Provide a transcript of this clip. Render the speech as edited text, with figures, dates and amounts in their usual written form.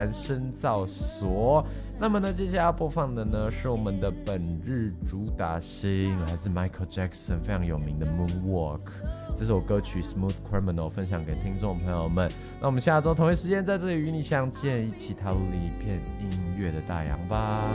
深造所。那么呢，接下来要播放的呢是我们的本日主打星，来自 Michael Jackson 非常有名的 Moonwalk。这首歌曲 Smooth Criminal 分享给听众朋友们。那我们下周同一时间在这里与你相见，一起踏入另一片音乐的大洋吧。